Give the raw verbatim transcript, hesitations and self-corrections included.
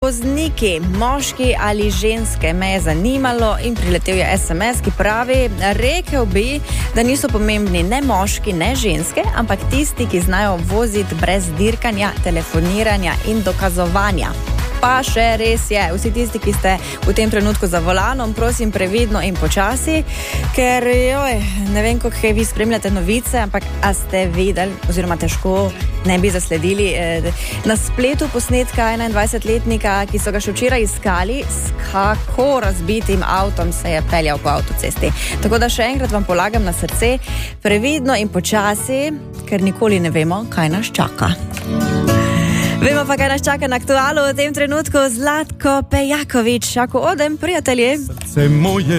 vozniki, moški ali ženske, me je zanimalo in priletel je es em es, ki pravi, rekel bi, da niso pomembni ne moški, ne ženske, ampak tisti, ki znajo voziti brez dirkanja, telefoniranja in dokazovanja. Pa še res je, vsi tisti, ki ste v tem trenutku za volanom, prosim previdno in počasi, ker joj, ne vem, kako vi spremljate novice, ampak a ste videli, oziroma težko ne bi zasledili eh, na spletu posnetka enaindvajsetletnika, ki so ga še včeraj iskali, s kako razbitim avtom se je peljal po avtocesti. Tako da še enkrat vam polagam na srce, previdno in počasi, ker nikoli ne vemo, kaj nas čaka. Vemo pa, kaj nas čaka na Aktualu v tem trenutku. Zlatko Pejaković. Ako odem, prijatelji. Srce moje